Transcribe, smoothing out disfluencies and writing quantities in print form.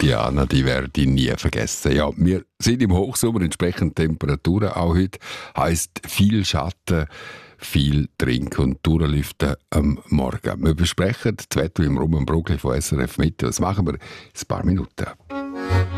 Diana, die werde ich nie vergessen. Ja, wir sind im Hochsommer, entsprechend Temperaturen auch heute. Heisst viel Schatten, viel trinken und durchlüften am Morgen. Wir besprechen das Wetter im Rumen Brugli von SRF Mitte. Das machen wir in ein paar Minuten.